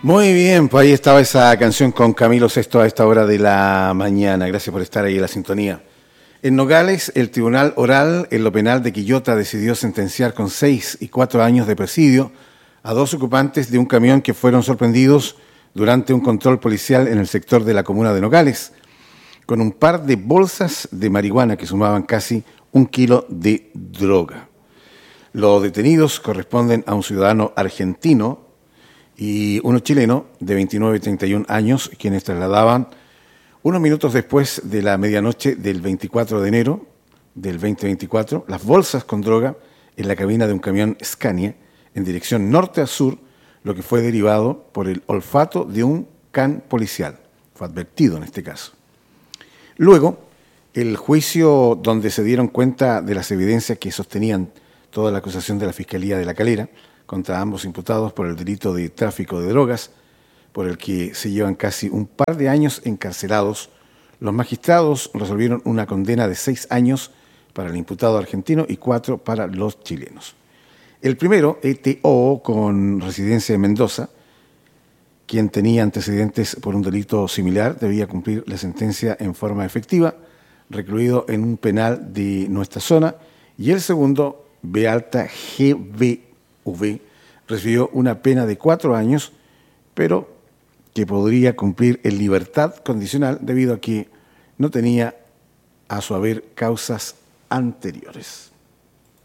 Muy bien, pues ahí estaba esa canción con Camilo Sesto a esta hora de la mañana. Gracias por estar ahí en la sintonía. En Nogales, el Tribunal Oral en lo Penal de Quillota decidió sentenciar con 6 y 4 años de presidio a 2 ocupantes de un camión que fueron sorprendidos durante un control policial en el sector de la comuna de Nogales, con un par de bolsas de marihuana que sumaban casi 1 kilo de droga. Los detenidos corresponden a un ciudadano argentino y uno chileno de 29 y 31 años, quienes trasladaban unos minutos después de la medianoche del 24 de enero del 2024 las bolsas con droga en la cabina de un camión Scania en dirección norte a sur, lo que fue derivado por el olfato de un can policial. Fue advertido en este caso. Luego, el juicio donde se dieron cuenta de las evidencias que sostenían toda la acusación de la Fiscalía de La Calera contra ambos imputados por el delito de tráfico de drogas, por el que se llevan casi un par de años encarcelados, los magistrados resolvieron una condena de 6 años para el imputado argentino y 4 para los chilenos. El primero, ETO, con residencia en Mendoza, quien tenía antecedentes por un delito similar, debía cumplir la sentencia en forma efectiva, recluido en un penal de nuestra zona, y el segundo, BV, recibió una pena de 4 años, pero que podría cumplir en libertad condicional debido a que no tenía a su haber causas anteriores.